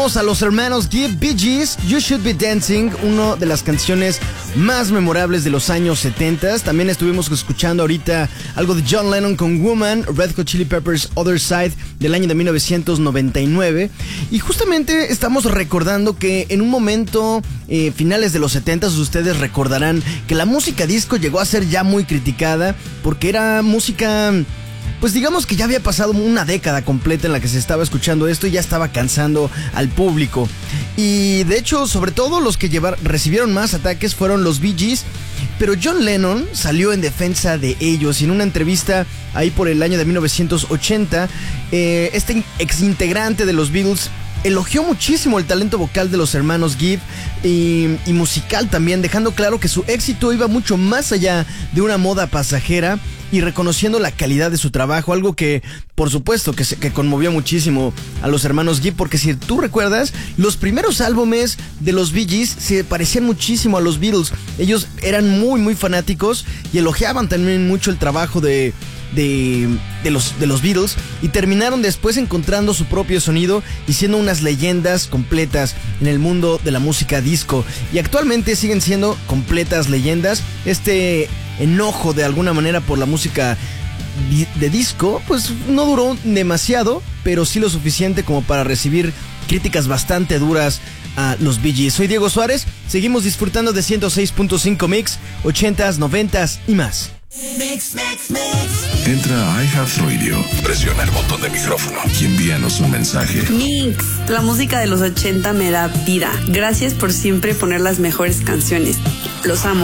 A los hermanos Gibb, Bee Gees, You Should Be Dancing, una de las canciones más memorables de los años 70. También estuvimos escuchando ahorita algo de John Lennon con Woman, Red Hot Chili Peppers, Other Side, del año de 1999. Y justamente estamos recordando que en un momento, finales de los 70, ustedes recordarán que la música disco llegó a ser ya muy criticada porque era música... Pues digamos que ya había pasado una década completa en la que se estaba escuchando esto y ya estaba cansando al público. Y de hecho, sobre todo los que recibieron más ataques fueron los Bee Gees, pero John Lennon salió en defensa de ellos. Y en una entrevista ahí por el año de 1980, este ex integrante de los Beatles elogió muchísimo el talento vocal de los hermanos Gibb y musical también, dejando claro que su éxito iba mucho más allá de una moda pasajera y reconociendo la calidad de su trabajo, algo que por supuesto que conmovió muchísimo a los hermanos Gibb, porque si tú recuerdas, los primeros álbumes de los Bee Gees se parecían muchísimo a los Beatles. Ellos eran muy fanáticos y elogiaban también mucho el trabajo de los Beatles, y terminaron después encontrando su propio sonido y siendo unas leyendas completas en el mundo de la música disco, y actualmente siguen siendo completas leyendas. Este enojo de alguna manera por la música de disco pues no duró demasiado, pero sí lo suficiente como para recibir críticas bastante duras a los Bee Gees. Soy Diego Suárez, seguimos disfrutando de 106.5 Mix, 80s, 90s y más. Mix. Entra a iHeartRadio, presiona el botón de micrófono y envíanos un mensaje. Mix, la música de los 80 me da vida. Gracias por siempre poner las mejores canciones. Los amo.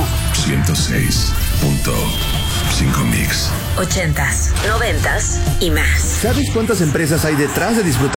106.5 Mix. 80s, 90s y más. ¿Sabes cuántas empresas hay detrás de disfrutar